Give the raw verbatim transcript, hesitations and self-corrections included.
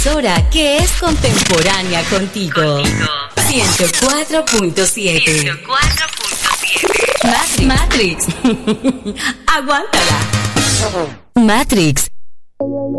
Sora que es contemporánea contigo. ciento cuatro punto siete. ciento cuatro punto siete. Matrix. Matrix. Aguántala. Matrix.